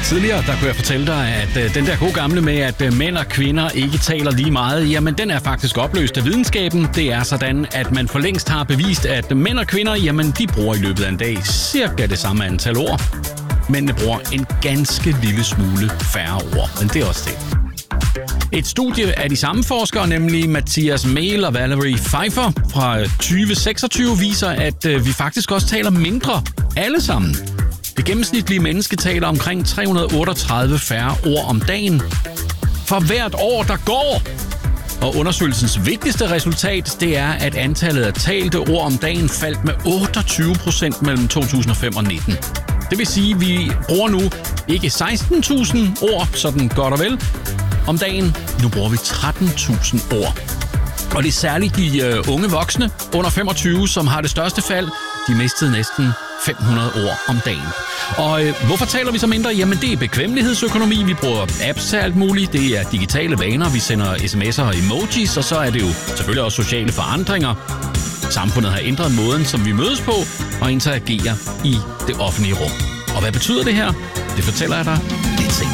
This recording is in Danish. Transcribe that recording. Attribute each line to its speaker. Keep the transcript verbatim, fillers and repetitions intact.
Speaker 1: Tidligere, der kunne jeg fortælle dig, at øh, den der gode gamle med, at øh, mænd og kvinder ikke taler lige meget, jamen den er faktisk opløst af videnskaben. Det er sådan, at man for længst har bevist, at mænd og kvinder, jamen de bruger i løbet af en dag cirka det samme antal ord. Mændene bruger en ganske lille smule færre ord, men det er også det. Et studie af de samme forskere, nemlig Mathias Mehl og Valerie Pfeiffer fra tyve seksogtyve, viser, at øh, vi faktisk også taler mindre alle sammen. Det gennemsnitlige menneske taler omkring tre hundrede otteogtredive færre ord om dagen for hvert år, der går. Og undersøgelsens vigtigste resultat, det er, at antallet af talte ord om dagen faldt med otteogtyve procent mellem to tusind og fem og nitten. Det vil sige, at vi bruger nu ikke seksten tusind ord, sådan godt og vel, om dagen. Nu bruger vi tretten tusind ord. Og det er særligt de uh, unge voksne under femogtyve, som har det største fald. De mistede næsten fem hundrede ord om dagen. Og øh, hvorfor taler vi så mindre? Jamen det er bekvemmelighedsøkonomi. Vi bruger apps til alt muligt. Det er digitale vaner. Vi sender sms'er og emojis. Og så er det jo selvfølgelig også sociale forandringer. Samfundet har ændret måden, som vi mødes på og interagerer i det offentlige rum. Og hvad betyder det her? Det fortæller jeg dig lidt senere.